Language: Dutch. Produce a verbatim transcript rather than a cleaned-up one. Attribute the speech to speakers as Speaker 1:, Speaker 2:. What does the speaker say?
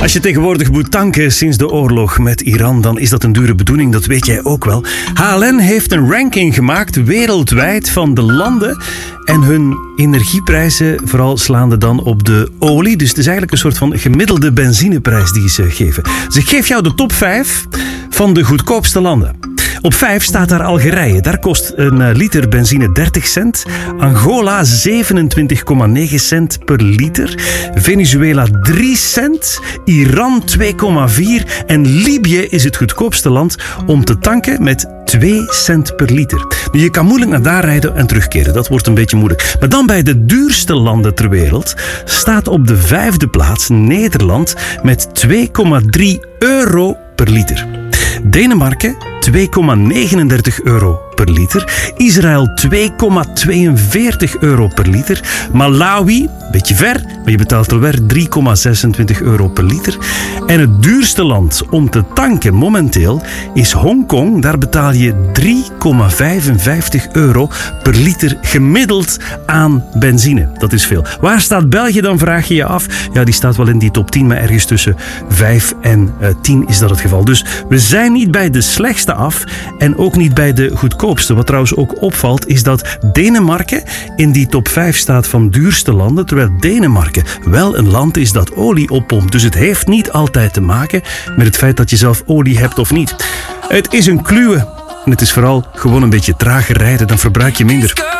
Speaker 1: Als je tegenwoordig moet tanken sinds de oorlog met Iran, dan is dat een dure bedoeling, dat weet jij ook wel. H L N heeft een ranking gemaakt wereldwijd van de landen en hun energieprijzen, vooral slaande dan op de olie. Dus het is eigenlijk een soort van gemiddelde benzineprijs die ze geven. Dus ik geef jou de top vijf van de goedkoopste landen. Op vijf staat daar Algerije. Daar kost een liter benzine dertig cent. Angola zevenentwintig komma negen cent per liter. Venezuela drie cent. Iran twee komma vier. En Libië is het goedkoopste land om te tanken met twee cent per liter. Nu, je kan moeilijk naar daar rijden en terugkeren. Dat wordt een beetje moeilijk. Maar dan bij de duurste landen ter wereld staat op de vijfde plaats Nederland met twee komma drie euro per liter. Denemarken twee komma negenendertig euro per liter. Israël twee komma tweeënveertig euro per liter. Malawi, beetje ver, maar je betaalt alweer drie komma zesentwintig euro per liter. En het duurste land om te tanken momenteel is Hongkong. Daar betaal je drie komma vijfenvijftig euro per liter gemiddeld aan benzine. Dat is veel. Waar staat België dan, vraag je je af? Ja, die staat wel in die top tien, maar ergens tussen vijf en tien is dat het geval. Dus we zijn niet bij de slechtste af en ook niet bij de goedkoopste. Wat trouwens ook opvalt is dat Denemarken in die top vijf staat van duurste landen, terwijl Denemarken wel een land is dat olie oppompt. Dus het heeft niet altijd te maken met het feit dat je zelf olie hebt of niet. Het is een kluwe en het is vooral gewoon een beetje trager rijden, dan verbruik je minder.